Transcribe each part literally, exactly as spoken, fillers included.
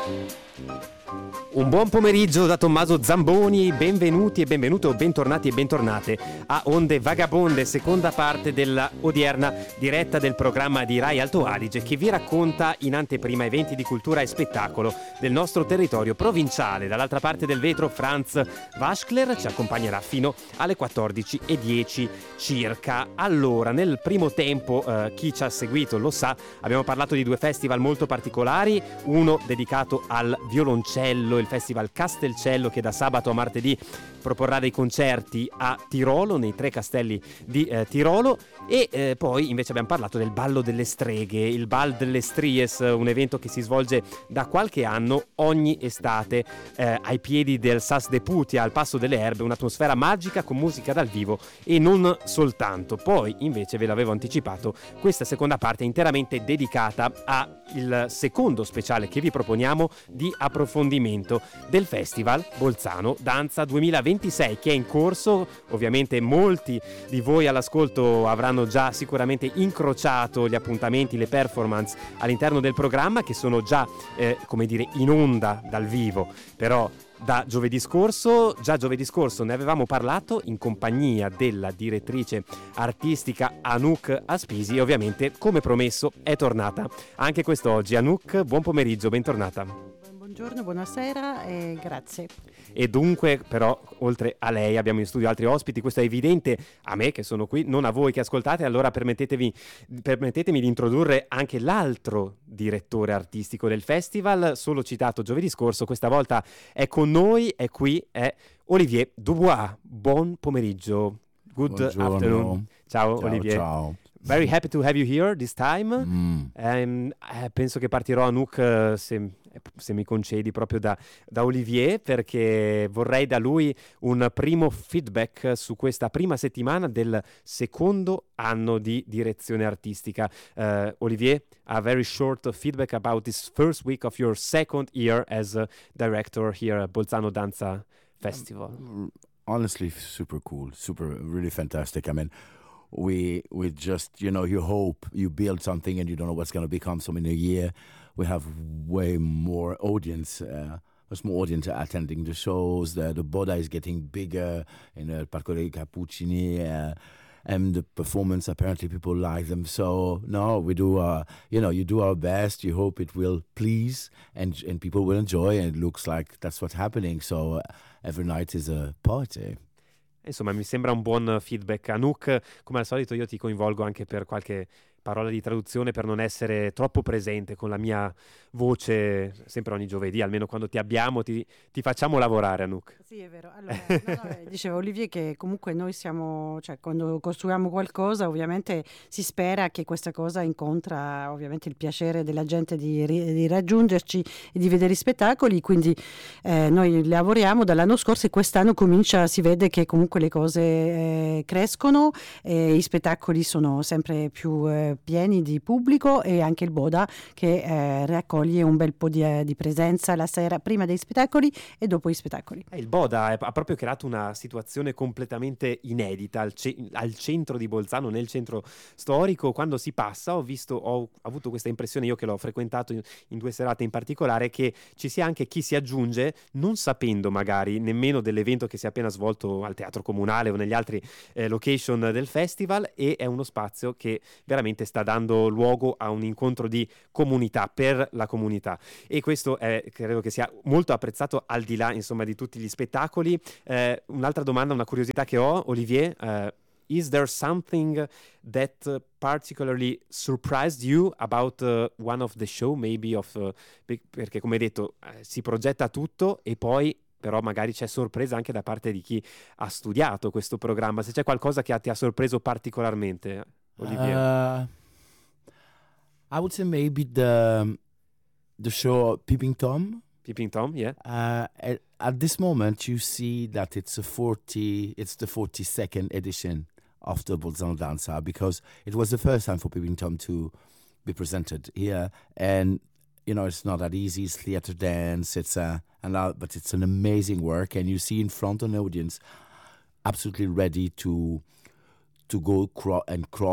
Un buon pomeriggio da Tommaso Zamboni, benvenuti e benvenuto, bentornati e bentornate a Onde Vagabonde, seconda parte della odierna diretta del programma di Rai Alto Adige che vi racconta in anteprima eventi di cultura e spettacolo del nostro territorio provinciale. Dall'altra parte del vetro Franz Waschler ci accompagnerà fino alle quattordici e dieci circa. Allora, nel primo tempo, eh, chi ci ha seguito lo sa, abbiamo parlato di due festival molto particolari, uno dedicato al violoncello, il Festival Castelcello, che da sabato a martedì proporrà dei concerti a Tirolo, nei tre castelli di eh, Tirolo, e eh, poi invece abbiamo parlato del Ballo delle Streghe, il Bal delle Stries, un evento che si svolge da qualche anno ogni estate eh, ai piedi del Sas de Putia, al Passo delle Erbe, un'atmosfera magica con musica dal vivo e non soltanto. Poi invece, ve l'avevo anticipato, questa seconda parte è interamente dedicata al secondo speciale che vi proponiamo di approfondimento del Festival Bolzano Danza duemilaventisei, che è in corso. Ovviamente molti di voi all'ascolto avranno già sicuramente incrociato gli appuntamenti, le performance all'interno del programma, che sono già eh, come dire in onda dal vivo, però da giovedì scorso. Già giovedì scorso ne avevamo parlato in compagnia della direttrice artistica Anouk Aspisi e ovviamente, come promesso, è tornata anche quest'oggi. Anouk, buon pomeriggio, bentornata. Buongiorno, buonasera e grazie. E dunque, però, oltre a lei abbiamo in studio altri ospiti. Questo è evidente a me che sono qui, non a voi che ascoltate. Allora permettetevi, permettetemi di introdurre anche l'altro direttore artistico del festival, solo citato giovedì scorso. Questa volta è con noi, è qui, è Olivier Dubois. Buon pomeriggio. Good Buongiorno. afternoon. Ciao, Ciao, Olivier. ciao. Very happy to have you here this time. Mm. Um, eh, penso che partirò, Anouk, uh, se, se mi concedi, proprio da, da Olivier, perché vorrei da lui un primo feedback su questa prima settimana del secondo anno di direzione artistica. Uh, Olivier, a very short feedback about this first week of your second year as a director here at Bolzano Danza Festival. Um, honestly, super cool, super, really fantastic. I mean, we we just, you know, you hope, you build something and you don't know what's going to become. So in a year, we have way more audience, uh, much more audience attending the shows. The, the Boda is getting bigger in uh, Parco dei Cappuccini. Uh, and the performance, apparently people like them. So no, we do, uh, you know, you do our best. You hope it will please and and people will enjoy. And it looks like that's what's happening. So uh, every night is a party. Insomma, mi sembra un buon feedback. Anouk, come al solito io ti coinvolgo anche per qualche parola di traduzione, per non essere troppo presente con la mia voce sempre ogni giovedì, almeno quando ti abbiamo ti, ti facciamo lavorare, Anouk. Sì, è vero. Allora, no, no, diceva Olivier che comunque noi siamo, cioè quando costruiamo qualcosa ovviamente si spera che questa cosa incontra ovviamente il piacere della gente di, di raggiungerci e di vedere i spettacoli, quindi eh, noi lavoriamo dall'anno scorso e quest'anno comincia, si vede che comunque le cose eh, crescono e i spettacoli sono sempre più eh, pieni di pubblico, e anche il Boda che eh, raccoglie un bel po' di, eh, di presenza la sera prima dei spettacoli e dopo i spettacoli. Eh, il Boda ha proprio creato una situazione completamente inedita al, ce- al centro di Bolzano, nel centro storico. Quando si passa ho visto, ho avuto questa impressione, io che l'ho frequentato in, in due serate in particolare, che ci sia anche chi si aggiunge non sapendo magari nemmeno dell'evento che si è appena svolto al Teatro Comunale o negli altri eh, location del festival, e è uno spazio che veramente sta dando luogo a un incontro di comunità per la comunità, e questo è, credo che sia molto apprezzato al di là, insomma, di tutti gli spettacoli. Eh, un'altra domanda, una curiosità che ho, Olivier, uh, is there something that uh, particularly surprised you about uh, one of the show, maybe of uh, perché come hai detto eh, si progetta tutto e poi però magari c'è sorpresa anche da parte di chi ha studiato questo programma. Se c'è qualcosa che ti ha sorpreso particolarmente, Olivier. Uh, I would say maybe the the show Peeping Tom. Peeping Tom, yeah. Uh, at, at this moment, you see that it's a forty. It's the forty-second edition of the Bolzano Danza, because it was the first time for Peeping Tom to be presented here, and you know it's not that easy. It's theater dance. It's a and uh, but it's an amazing work, and you see in front of an audience, absolutely ready to to go cro- and cross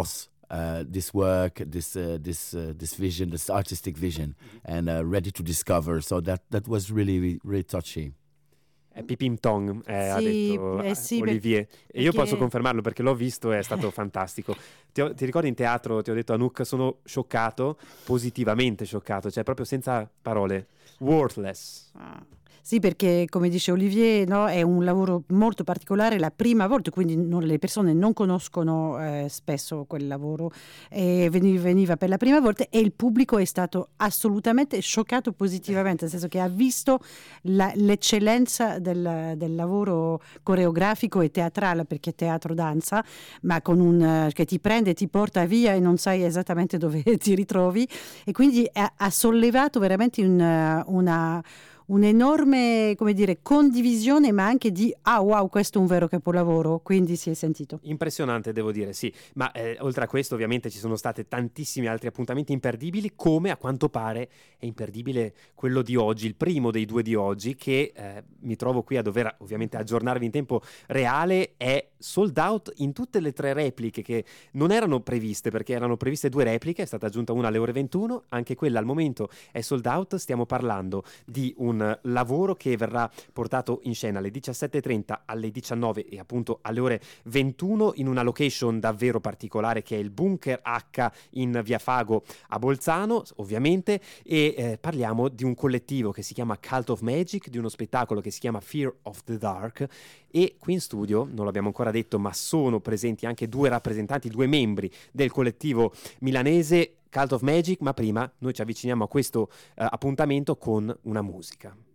uh, this work, this uh, this uh, this vision, this artistic vision, and uh, ready to discover. So that that was really really touchy. Pipim Tong, eh, ha Sì, detto eh sì, Olivier. E io perché- posso confermarlo perché l'ho visto e è stato fantastico. Ti, ho- ti ricordi in teatro, ti ho detto Anouk, sono scioccato, positivamente scioccato, cioè proprio senza parole. Worthless. Ah. Sì, perché come dice Olivier, no, è un lavoro molto particolare, la prima volta, quindi non- le persone non conoscono eh, spesso quel lavoro, e veni- veniva per la prima volta e il pubblico è stato assolutamente scioccato positivamente, nel senso che ha visto la- l'eccellenza del, del lavoro coreografico e teatrale, perché è teatro danza, ma con un eh, che ti prende, ti porta via e non sai esattamente dove ti ritrovi, e quindi ha, ha sollevato veramente un, eh, una un'enorme, come dire, condivisione, ma anche di ah wow, questo è un vero capolavoro, quindi si è sentito. Impressionante, devo dire, sì. Ma eh, oltre a questo, ovviamente, ci sono stati tantissimi altri appuntamenti imperdibili, come a quanto pare è imperdibile quello di oggi, il primo dei due di oggi, che eh, mi trovo qui a dover ovviamente aggiornarvi in tempo reale, è sold out in tutte le tre repliche che non erano previste, perché erano previste due repliche, è stata aggiunta una alle ore ventuno, anche quella al momento è sold out. Stiamo parlando di un lavoro che verrà portato in scena alle diciassette e trenta, alle diciannove e appunto alle ore ventuno in una location davvero particolare che è il Bunker H in Via Fago a Bolzano, ovviamente, e eh, parliamo di un collettivo che si chiama Cult of Magic, di uno spettacolo che si chiama Fear of the Dark, e qui in studio, non l'abbiamo ancora detto, ma sono presenti anche due rappresentanti, due membri del collettivo milanese Cult of Magic, ma prima noi ci avviciniamo a questo uh, appuntamento con una musica.